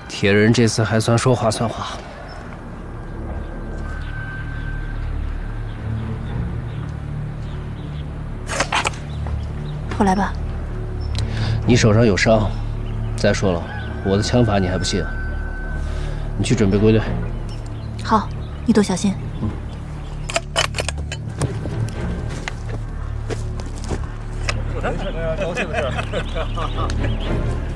铁人这次还算说话算话。 我来吧。 你手上有伤，再说了，我的枪法你还不信啊？你去准备归队。 好，你多小心。 高兴的事。